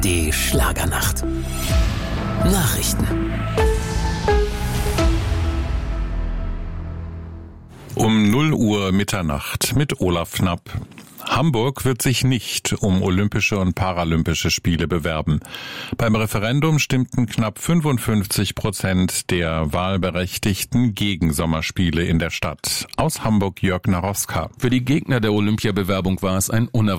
Die Schlagernacht. Nachrichten. Um 0 Uhr Mitternacht mit Olaf Knapp. Hamburg wird sich nicht um Olympische und Paralympische Spiele bewerben. Beim Referendum stimmten knapp 55% der Wahlberechtigten gegen Sommerspiele in der Stadt. Aus Hamburg Jörg Narowska. Für die Gegner der Olympiabewerbung war es ein unerwarteter